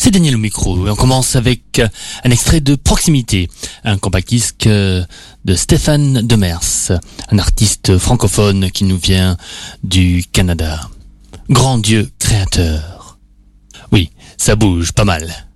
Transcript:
C'est Daniel au micro et on commence avec un extrait de Proximité, un compact disque de Stéphane Demers, un artiste francophone qui nous vient du Canada. Grand Dieu créateur. Oui, ça bouge pas mal.